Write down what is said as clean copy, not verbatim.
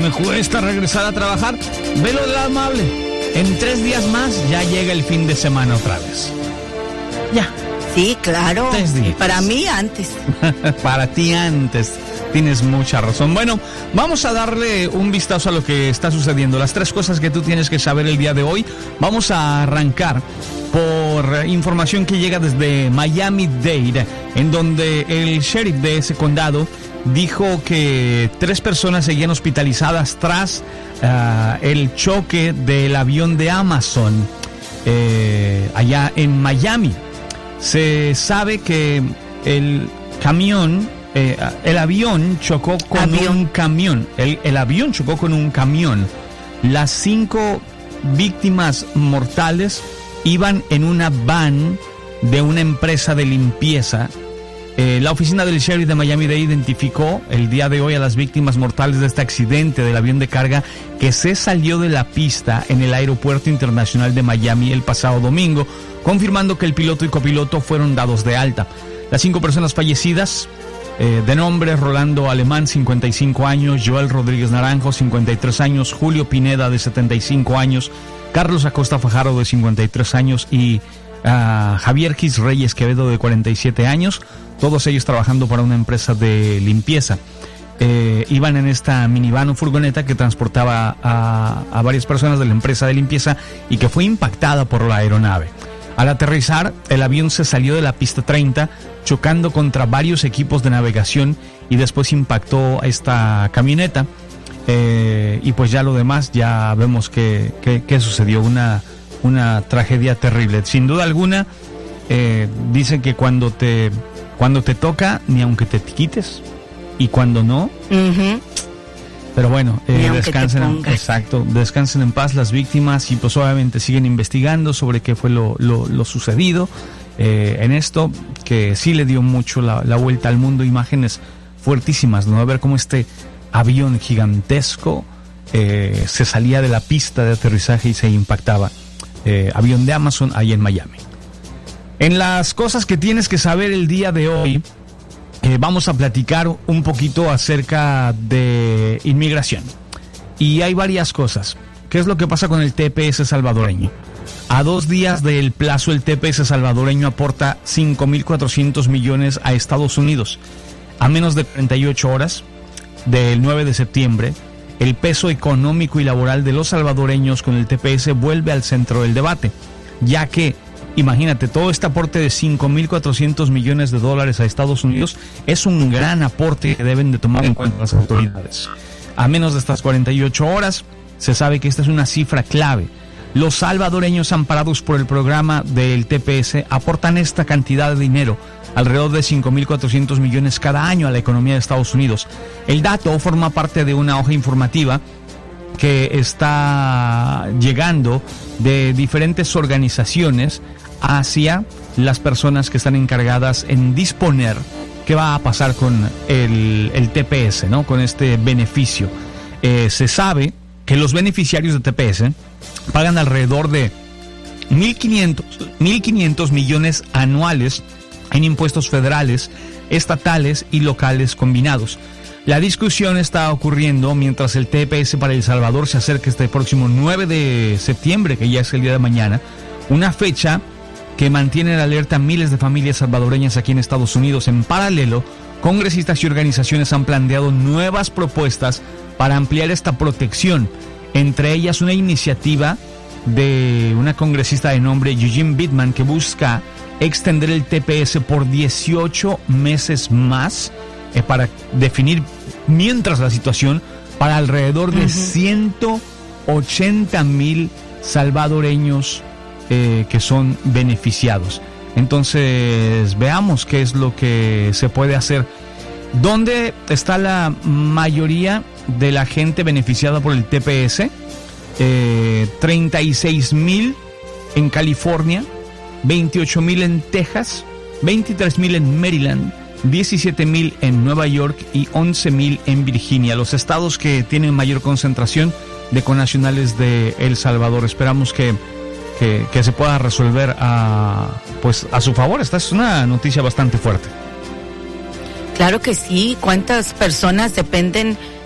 me cuesta regresar a trabajar. Velo de amable. En 3 días más ya llega el fin de semana otra vez. Ya. Sí, claro. 3 días. Para mí antes. Para ti antes. Tienes mucha razón. Bueno, vamos a darle un vistazo a lo que está sucediendo. Las 3 cosas que tú tienes que saber el día de hoy. Vamos a arrancar por información que llega desde Miami-Dade, en donde el sheriff de ese condado dijo que 3 personas seguían hospitalizadas tras el choque del avión de Amazon allá en Miami. Se sabe que el avión chocó con un camión. El avión chocó con un camión. Las 5 víctimas mortales iban en una van de una empresa de limpieza. La oficina del sheriff de Miami-Dade identificó el día de hoy a las víctimas mortales de este accidente del avión de carga que se salió de la pista en el Aeropuerto Internacional de Miami el pasado domingo, confirmando que el piloto y copiloto fueron dados de alta. Las 5 personas fallecidas, de nombre Rolando Alemán, 55 años, Joel Rodríguez Naranjo, 53 años, Julio Pineda, de 75 años, Carlos Acosta Fajardo, de 53 años, y Javier Quis Reyes Quevedo, de 47 años, todos ellos trabajando para una empresa de limpieza. Iban en esta minivan o furgoneta que transportaba a varias personas de la empresa de limpieza y que fue impactada por la aeronave. Al aterrizar, el avión se salió de la pista 30, chocando contra varios equipos de navegación, y después impactó esta camioneta. Y pues ya lo demás, ya vemos que sucedió, una tragedia terrible. Sin duda alguna, dicen que cuando te toca, ni aunque te quites, y cuando no... Uh-huh. Pero bueno, descansen, descansen en paz las víctimas, y pues obviamente siguen investigando sobre qué fue lo sucedido en esto, que sí le dio mucho la vuelta al mundo. Imágenes fuertísimas, ¿no? A ver cómo este avión gigantesco se salía de la pista de aterrizaje y se impactaba. Avión de Amazon ahí en Miami. En las cosas que tienes que saber el día de hoy, vamos a platicar un poquito acerca de inmigración. Y hay varias cosas. ¿Qué es lo que pasa con el TPS salvadoreño? A 2 días del plazo, el TPS salvadoreño aporta 5.400 millones a Estados Unidos. A menos de 48 horas del 9 de septiembre, el peso económico y laboral de los salvadoreños con el TPS vuelve al centro del debate, ya que, imagínate, todo este aporte de 5.400 millones de dólares a Estados Unidos es un gran aporte que deben de tomar en cuenta las autoridades. A menos de estas 48 horas, se sabe que esta es una cifra clave. Los salvadoreños amparados por el programa del TPS aportan esta cantidad de dinero, alrededor de 5.400 millones cada año, a la economía de Estados Unidos. El dato forma parte de una hoja informativa que está llegando de diferentes organizaciones hacia las personas que están encargadas en disponer qué va a pasar con el TPS, ¿no? Con este beneficio. Se sabe que los beneficiarios de TPS pagan alrededor de 1.500 millones anuales en impuestos federales, estatales y locales combinados. La discusión está ocurriendo mientras el TPS para El Salvador se acerca este próximo 9 de septiembre, que ya es el día de mañana, una fecha que mantiene en alerta a miles de familias salvadoreñas aquí en Estados Unidos. En paralelo, congresistas y organizaciones han planteado nuevas propuestas para ampliar esta protección, entre ellas una iniciativa de una congresista de nombre Eugene Bittman que busca extender el TPS por 18 meses más para definir, mientras la situación, para alrededor de 180,000 salvadoreños que son beneficiados. Entonces, veamos qué es lo que se puede hacer. ¿Dónde está la mayoría de la gente beneficiada por el TPS? 36,000 en California, 28,000 en Texas, 23,000 en Maryland, 17,000 en Nueva York y 11,000 en Virginia, los estados que tienen mayor concentración de connacionales de El Salvador. Esperamos que se pueda resolver a su favor. Esta es una noticia bastante fuerte. Claro que sí. ¿Cuántas personas dependen